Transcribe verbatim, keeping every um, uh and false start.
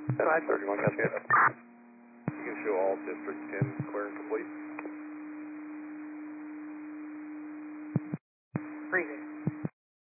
nine thirty-one, Cascade. You can show all District ten clear and complete. Freezing.